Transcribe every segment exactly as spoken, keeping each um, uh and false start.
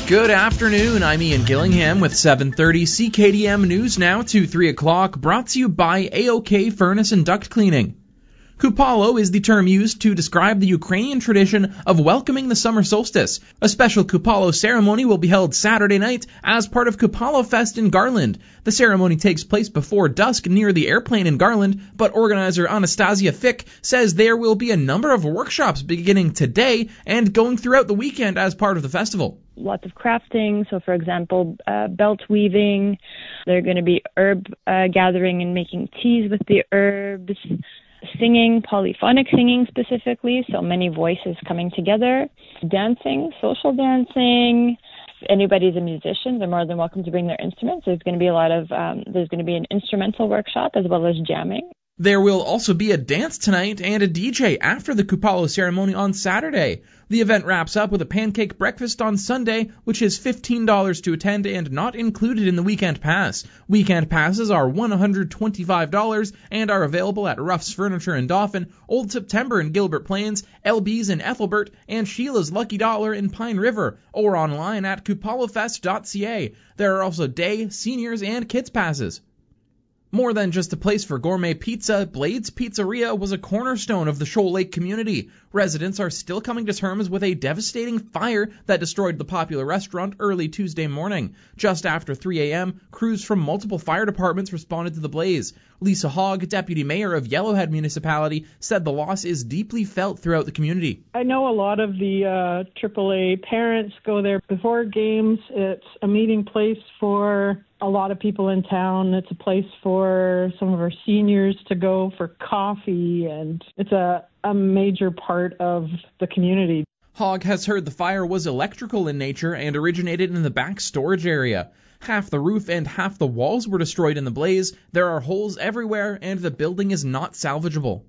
Good afternoon, I'm Ian Gillingham with seven thirty C K D M News now to three o'clock, brought to you by A O K Furnace and Duct Cleaning. Kupalo is the term used to describe the Ukrainian tradition of welcoming the summer solstice. A special Kupalo ceremony will be held Saturday night as part of Kupalo Fest in Garland. The ceremony takes place before dusk near the airplane in Garland, but organizer Anastasia Fick says there will be a number of workshops beginning today and going throughout the weekend as part of the festival. Lots of crafting, so for example, uh, belt weaving. They're going to be herb uh, gathering and making teas with the herbs. Singing, polyphonic singing specifically, so many voices coming together. Dancing, social dancing. If anybody's a musician, they're more than welcome to bring their instruments. There's going to be a lot of, um, there's going to be an instrumental workshop as well as jamming. There will also be a dance tonight and a D J after the Kupalo ceremony on Saturday. The event wraps up with a pancake breakfast on Sunday, which is fifteen dollars to attend and not included in the weekend pass. Weekend passes are one hundred twenty-five dollars and are available at Ruff's Furniture in Dauphin, Old September in Gilbert Plains, L B's in Ethelbert, and Sheila's Lucky Dollar in Pine River, or online at kupalofest dot c a. There are also day, seniors, and kids passes. More than just a place for gourmet pizza, Blades Pizzeria was a cornerstone of the Shoal Lake community. Residents are still coming to terms with a devastating fire that destroyed the popular restaurant early Tuesday morning. Just after three a.m., crews from multiple fire departments responded to the blaze. Lisa Hogg, deputy mayor of Yellowhead Municipality, said the loss is deeply felt throughout the community. I know a lot of the uh, triple A parents go there before games. It's a meeting place for a lot of people in town. It's a place for some of our seniors to go for coffee, and it's a, a major part of the community. Hogg has heard the fire was electrical in nature and originated in the back storage area. Half the roof and half the walls were destroyed in the blaze. There are holes everywhere, and the building is not salvageable.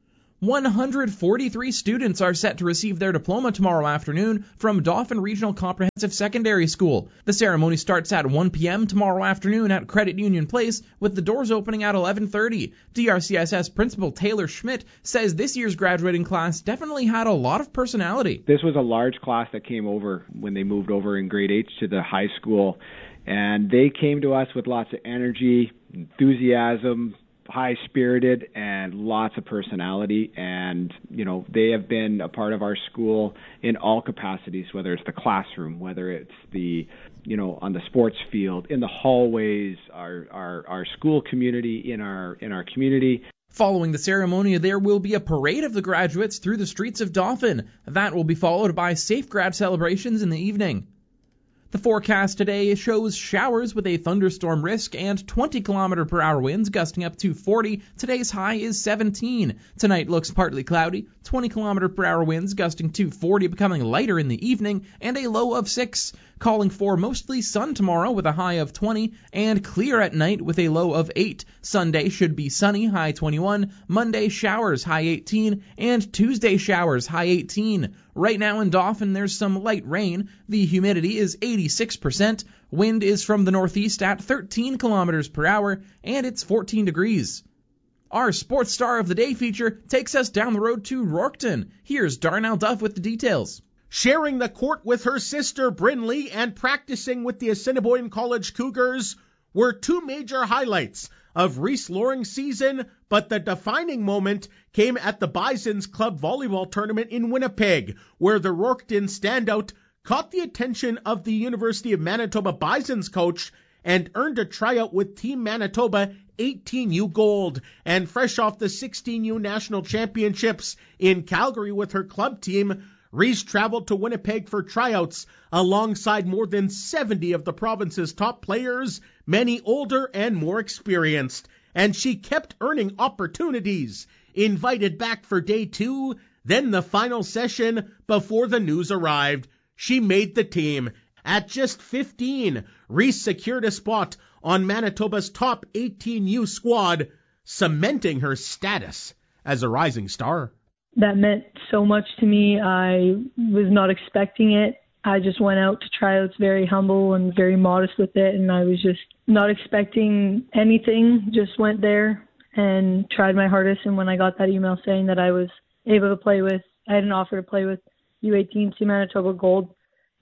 one hundred forty-three students are set to receive their diploma tomorrow afternoon from Dauphin Regional Comprehensive Secondary School. The ceremony starts at one p.m. tomorrow afternoon at Credit Union Place, with the doors opening at eleven thirty. D R C S S Principal Taylor Schmidt says this year's graduating class definitely had a lot of personality. This was a large class that came over when they moved over in grade eight to the high school, and they came to us with lots of energy, enthusiasm, high-spirited, and lots of personality. And, you know, they have been a part of our school in all capacities, whether it's the classroom, whether it's the, you know, on the sports field, in the hallways, our our, our school community, in our in our community. Following the ceremony, there will be a parade of the graduates through the streets of Dauphin. That will be followed by Safe Grad celebrations in the evening. The forecast today shows showers with a thunderstorm risk and twenty kilometer per hour winds gusting up to forty. Today's high is seventeen. Tonight looks partly cloudy, twenty kilometer per hour winds gusting to forty, becoming lighter in the evening, and a low of six. Calling for mostly sun tomorrow with a high of twenty, and clear at night with a low of eight. Sunday should be sunny, high twenty-one. Monday showers, high eighteen, and Tuesday showers, high eighteen. Right now in Dauphin, there's some light rain. The humidity is eighty-six percent. Wind is from the northeast at thirteen kilometers per hour, and it's fourteen degrees. Our Sports Star of the Day feature takes us down the road to Rorketon. Here's Darnell Duff with the details. Sharing the court with her sister Bryn Lee and practicing with the Assiniboine College Cougars were two major highlights of Reese Loring's season, but the defining moment came at the Bisons Club Volleyball Tournament in Winnipeg, where the Rorketon standout caught the attention of the University of Manitoba Bisons coach and earned a tryout with Team Manitoba eighteen U Gold. And fresh off the sixteen U National Championships in Calgary with her club team, Reese traveled to Winnipeg for tryouts alongside more than seventy of the province's top players, many older and more experienced. And she kept earning opportunities. Invited back for day two, then the final session before the news arrived. She made the team. At just fifteen, Reese secured a spot on Manitoba's top eighteen U squad, cementing her status as a rising star. That meant so much to me. I was not expecting it. I just went out to tryouts very humble and very modest with it, and I was just not expecting anything. Just went there and tried my hardest, and when I got that email saying that I was able to play with, I had an offer to play with U eighteen Team Manitoba Gold,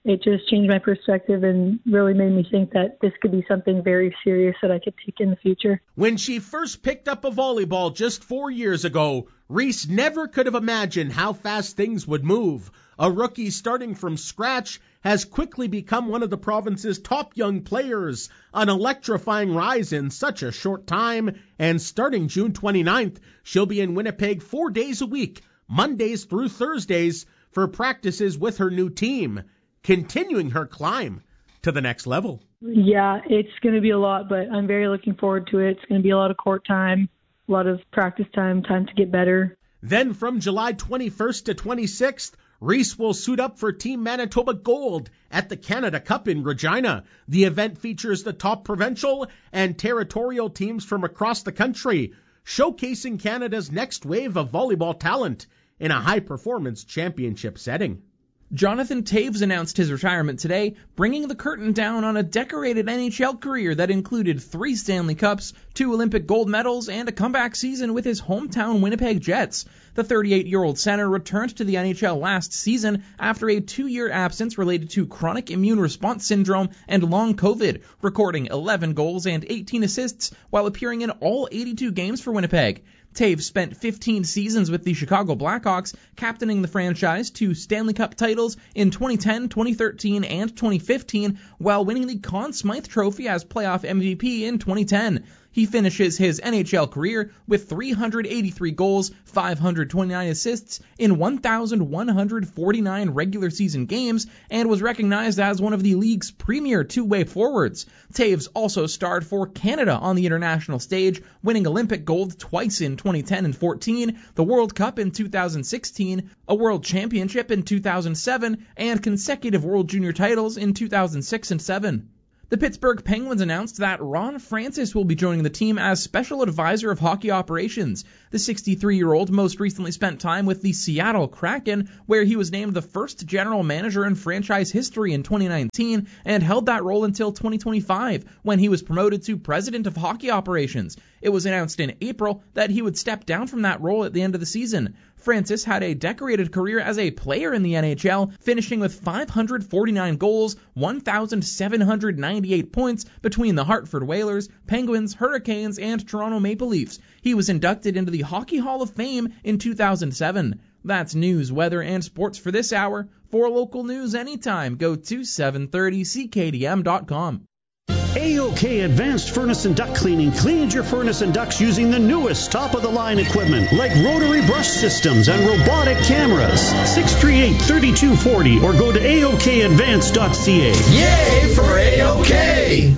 it just changed my perspective and really made me think that this could be something very serious that I could take in the future. When she first picked up a volleyball just four years ago, Reese never could have imagined how fast things would move. A rookie starting from scratch has quickly become one of the province's top young players, an electrifying rise in such a short time, and starting June twenty-ninth, she'll be in Winnipeg four days a week, Mondays through Thursdays, for practices with her new team, continuing her climb to the next level. Yeah, it's going to be a lot, but I'm very looking forward to it. It's going to be a lot of court time, a lot of practice time, time to get better. Then from July twenty-first to twenty-sixth, Reese will suit up for Team Manitoba Gold at the Canada Cup in Regina. The event features the top provincial and territorial teams from across the country, showcasing Canada's next wave of volleyball talent in a high-performance championship setting. Jonathan Toews announced his retirement today, bringing the curtain down on a decorated N H L career that included three Stanley Cups, two Olympic gold medals, and a comeback season with his hometown Winnipeg Jets. The thirty-eight-year-old center returned to the N H L last season after a two-year absence related to chronic immune response syndrome and long COVID, recording eleven goals and eighteen assists while appearing in all eighty-two games for Winnipeg. Toews spent fifteen seasons with the Chicago Blackhawks, captaining the franchise to Stanley Cup titles in twenty ten, twenty thirteen, and twenty fifteen, while winning the Conn Smythe Trophy as playoff M V P in twenty ten. He finishes his N H L career with three hundred eighty-three goals, five hundred twenty-nine assists in one thousand one hundred forty-nine regular season games, and was recognized as one of the league's premier two-way forwards. Toews also starred for Canada on the international stage, winning Olympic gold twice in twenty ten and fourteen, the World Cup in two thousand sixteen, a World Championship in two thousand seven, and consecutive World Junior titles in two thousand six and seven. The Pittsburgh Penguins announced that Ron Francis will be joining the team as special advisor of hockey operations. The sixty-three-year-old most recently spent time with the Seattle Kraken, where he was named the first general manager in franchise history in twenty nineteen and held that role until twenty twenty-five, when he was promoted to president of hockey operations. It was announced in April that he would step down from that role at the end of the season. Francis had a decorated career as a player in the N H L, finishing with five hundred forty-nine goals, one thousand seven hundred ninety-eight points between the Hartford Whalers, Penguins, Hurricanes, and Toronto Maple Leafs. He was inducted into the Hockey Hall of Fame in two thousand seven. That's news, weather, and sports for this hour. For local news anytime, go to seven thirty C K D M dot com. A O K Advanced Furnace and Duct Cleaning cleans your furnace and ducts using the newest top-of-the-line equipment like rotary brush systems and robotic cameras. six three eight, three two four zero or go to A O K advanced dot C A. Yay for A O K!